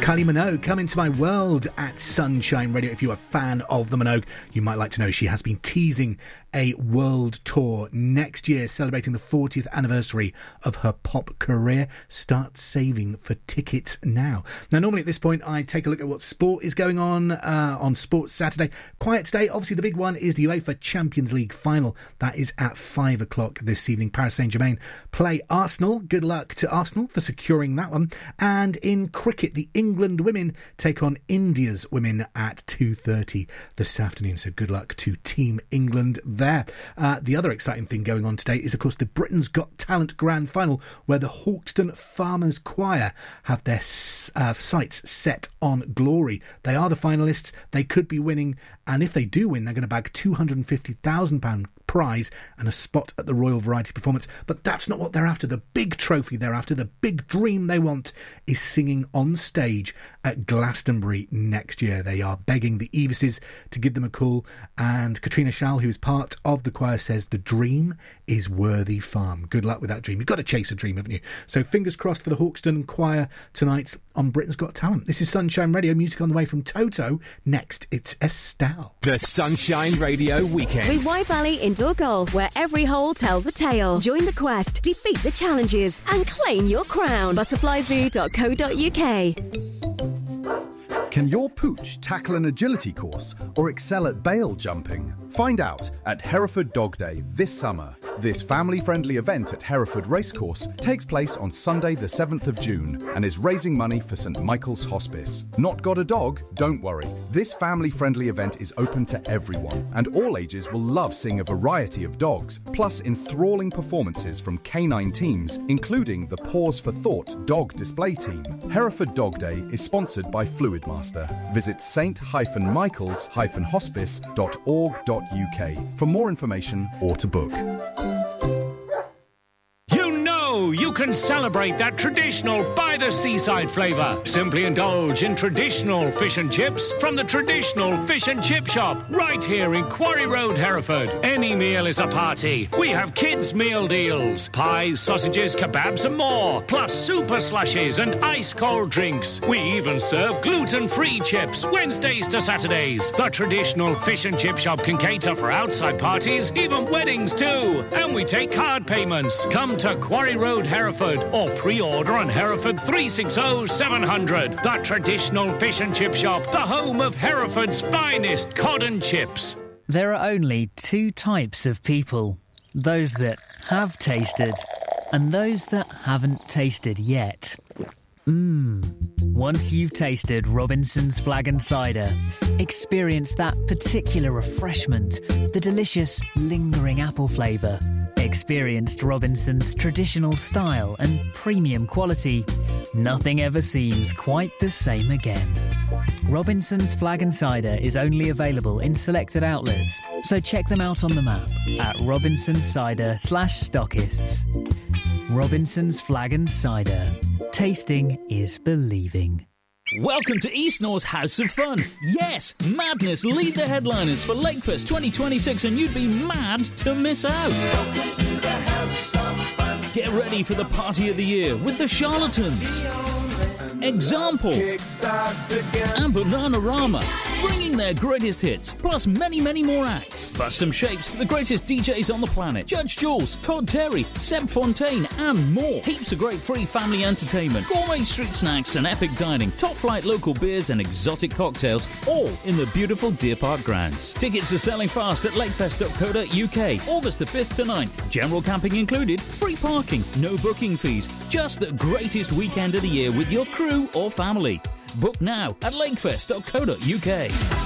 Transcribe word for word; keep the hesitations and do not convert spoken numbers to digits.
Kylie Minogue, Come Into My World at Sunshine Radio. If you're a fan of the Minogue, you might like to know she has been teasing a world tour next year, celebrating the fortieth anniversary of her pop career. Start saving for tickets now. Now, normally at this point, I take a look at what sport is going on uh, on Sports Saturday. Quiet today. Obviously, the big one is the UEFA Champions League final. That is at five o'clock this evening. Paris Saint-Germain play Arsenal. Good luck to Arsenal for securing that one. And in cricket, the England women take on India's women at two thirty this afternoon. So good luck to Team England there. Uh, the other exciting thing going on today is, of course, the Britain's Got Talent Grand Final, where the Hawkston Farmers Choir have their uh, sights set on glory. They are the finalists. They could be winning, and if they do win, they're going to bag two hundred fifty thousand pounds prize and a spot at the Royal Variety Performance. But that's not what they're after. The big trophy they're after, the big dream they want, is singing on stage at Glastonbury next year. They are begging the Evises to give them a call, and Katrina Schall, who is part of the choir, says the dream is Worthy Farm. Good luck with that dream. You've got to chase a dream, haven't you? So fingers crossed for the Hawkston Choir tonight on Britain's Got Talent. This is Sunshine Radio, music on the way from Toto. Next, it's Estelle. The Sunshine Radio Weekend. With Y Valley Indoor Golf, where every hole tells a tale. Join the quest, defeat the challenges, and claim your crown. butterfly zoo dot co dot uk. Can your pooch tackle an agility course or excel at bail jumping? Find out at Hereford Dog Day this summer. This family-friendly event at Hereford Racecourse takes place on Sunday the seventh of June and is raising money for St Michael's Hospice. Not got a dog? Don't worry. This family-friendly event is open to everyone, and all ages will love seeing a variety of dogs, plus enthralling performances from canine teams, including the Pause for Thought dog display team. Hereford Dog Day is sponsored by Fluidmaster. Visit saint michaels hospice dot org dot uk for more information or to book. You can celebrate that traditional by-the-seaside flavour. Simply indulge in traditional fish and chips from the traditional fish and chip shop right here in Quarry Road, Hereford. Any meal is a party. We have kids' meal deals. Pies, sausages, kebabs and more. Plus super slushies and ice-cold drinks. We even serve gluten-free chips Wednesdays to Saturdays. The traditional fish and chip shop can cater for outside parties, even weddings too. And we take card payments. Come to Quarry Road, Hereford, or pre-order on Hereford three six zero seven hundred. The traditional fish and chip shop, the home of Hereford's finest cod and chips. There are only two types of people. Those that have tasted and those that haven't tasted yet. Mmm. Once you've tasted Robinson's Flag and Cider, experience that particular refreshment, the delicious, lingering apple flavour. Experienced Robinson's traditional style and premium quality, nothing ever seems quite the same again. Robinson's Flag and Cider is only available in selected outlets, so check them out on the map at Robinson's Cider slash stockists. Robinson's Flag and Cider. Tasting is believing. Welcome to East North's House of Fun. Yes, Madness lead the headliners for Lakefest twenty twenty-six, and you'd be mad to miss out. Welcome to the House of Fun. Get ready for the party of the year with the Charlatans, Example, and Bananarama, bringing their greatest hits, plus many, many more acts. Plus some shapes for the greatest D Js on the planet. Judge Jules, Todd Terry, Seb Fontaine, and more. Heaps of great free family entertainment, gourmet street snacks and epic dining, top-flight local beers and exotic cocktails, all in the beautiful Deer Park grounds. Tickets are selling fast at lakefest dot co dot uk, August the fifth to ninth. General camping included, free parking, no booking fees. Just the greatest weekend of the year with your crew or family. Book now at lakefest dot co dot uk.